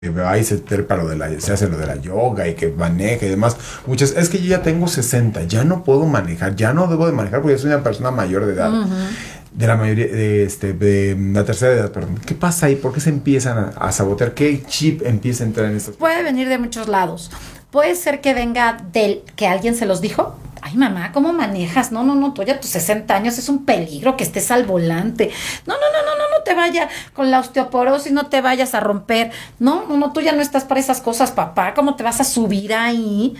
va y se trepa se hace lo de la yoga y que maneja y demás. Muchas, es que yo ya tengo 60, ya no puedo manejar, ya no debo de manejar porque soy una persona mayor de edad. De la mayoría, de la tercera edad, perdón. ¿Qué pasa ahí? ¿Por qué se empiezan a sabotear? ¿Qué chip empieza a entrar en estas? Puede venir de muchos lados. Puede ser que venga del que alguien se los dijo. Ay, mamá, ¿cómo manejas? No, tú ya tus 60 años es un peligro que estés al volante. No te vayas con la osteoporosis, no te vayas a romper. No, tú ya no estás para esas cosas, papá. ¿Cómo te vas a subir ahí?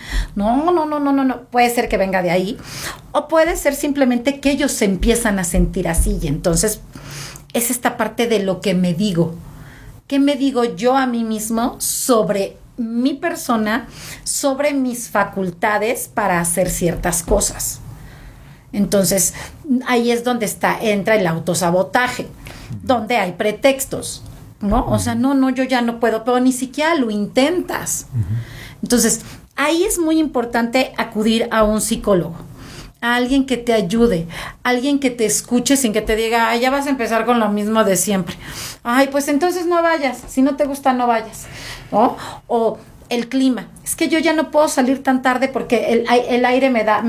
No. Puede ser que venga de ahí. O puede ser simplemente que ellos se empiezan a sentir así. Y entonces es esta parte de lo que me digo. ¿Qué me digo yo a mí mismo sobre mi persona, sobre mis facultades para hacer ciertas cosas? Entonces, ahí es donde entra el autosabotaje, donde hay pretextos, ¿no? O sea, no, yo ya no puedo, pero ni siquiera lo intentas. Entonces, ahí es muy importante acudir a un psicólogo, a alguien que te ayude, alguien que te escuche sin que te diga, ay, ya vas a empezar con lo mismo de siempre. Ay, pues entonces no vayas, si no te gusta no vayas, ¿no? O el clima, es que yo ya no puedo salir tan tarde porque el aire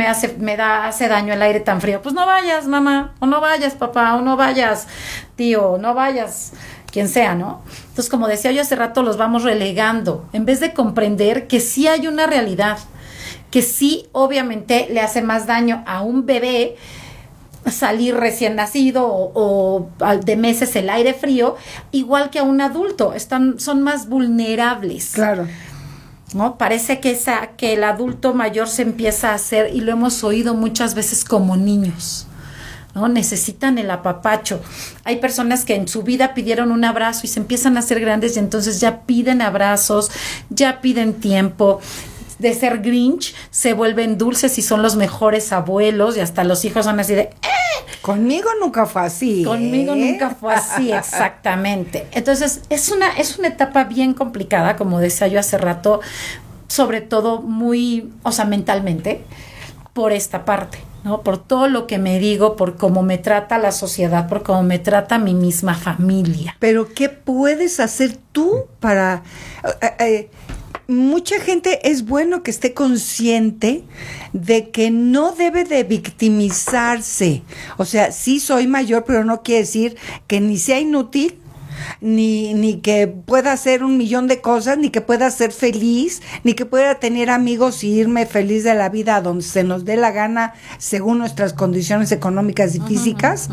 hace daño, el aire tan frío. Pues no vayas, mamá, o no vayas, papá, o no vayas, tío, no vayas, quien sea, ¿no? Entonces, como decía yo hace rato, los vamos relegando, en vez de comprender que sí hay una realidad, que sí, obviamente, le hace más daño a un bebé salir recién nacido o de meses el aire frío, igual que a un adulto, son más vulnerables. Claro. ¿No? Parece que el adulto mayor se empieza a hacer, y lo hemos oído muchas veces, como niños, ¿no? Necesitan el apapacho. Hay personas que en su vida pidieron un abrazo y se empiezan a hacer grandes y entonces ya piden abrazos, ya piden tiempo. De ser Grinch se vuelven dulces y son los mejores abuelos y hasta los hijos son así de Conmigo nunca fue así. Conmigo nunca fue así, exactamente. Entonces, es una etapa bien complicada, como decía yo hace rato, sobre todo mentalmente, por esta parte, ¿no? Por todo lo que me digo, por cómo me trata la sociedad, por cómo me trata mi misma familia. Pero, ¿qué puedes hacer tú para...? Mucha gente es bueno que esté consciente de que no debe de victimizarse. O sea, sí soy mayor, pero no quiere decir que ni sea inútil, ni que pueda hacer 1,000,000 de cosas, ni que pueda ser feliz, ni que pueda tener amigos y irme feliz de la vida a donde se nos dé la gana según nuestras condiciones económicas y físicas,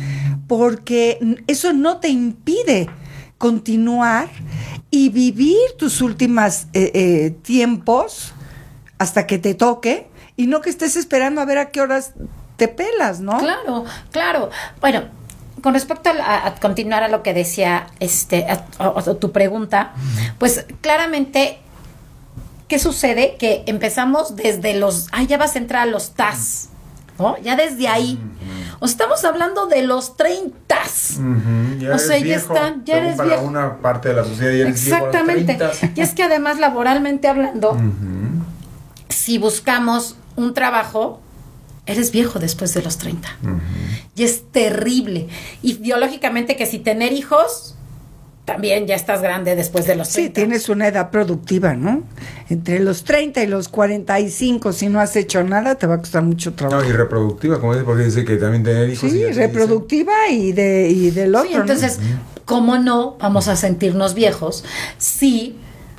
porque eso no te impide continuar y vivir tus últimos tiempos hasta que te toque, y no que estés esperando a ver a qué horas te pelas, ¿no? Claro. Bueno, con respecto a continuar a lo que decía a tu pregunta, pues claramente, ¿qué sucede? Que empezamos desde ya vas a entrar a los TAS, ¿no? Ya desde ahí. O sea, estamos hablando de los 30. Ya o sea, eres viejo, ya eres para viejo. una parte de la sociedad ya eres exactamente. viejo a los 30. Y es que además, laboralmente hablando, si buscamos un trabajo, eres viejo después de los 30. Y es terrible. Y biológicamente, que si tener hijos, también ya estás grande después de los 30. Sí, tienes una edad productiva, ¿no? Entre los 30 y los 45, si no has hecho nada, te va a costar mucho trabajo. No, y reproductiva, como dice, porque dice que también tener hijos. Sí, reproductiva y del otro. Sí, entonces, ¿no? ¿Cómo no vamos a sentirnos viejos si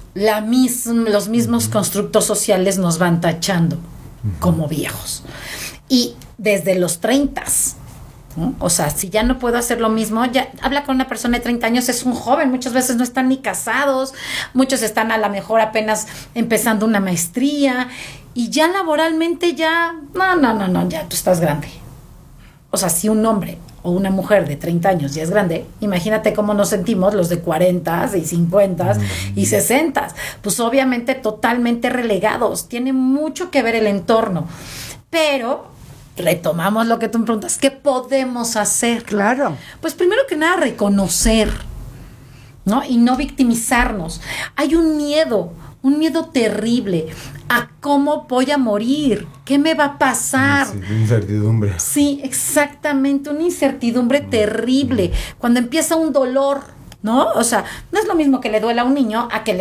los mismos constructos sociales nos van tachando como viejos? Y desde los 30, ¿no? O sea, si ya no puedo hacer lo mismo, ya habla con una persona de 30 años, es un joven, muchas veces no están ni casados, muchos están a lo mejor apenas empezando una maestría, y ya laboralmente no, ya tú estás grande. O sea, si un hombre o una mujer de 30 años ya es grande, imagínate cómo nos sentimos los de 40 y 50 y 60, pues obviamente totalmente relegados. Tiene mucho que ver el entorno, pero retomamos lo que tú me preguntas, ¿qué podemos hacer? Claro. Pues primero que nada, reconocer, ¿no? Y no victimizarnos. Hay un miedo terrible a cómo voy a morir, qué me va a pasar. Sí, incertidumbre. Sí, exactamente, una incertidumbre terrible. Cuando empieza un dolor ¿no? O sea, no es lo mismo que le duela a un niño a que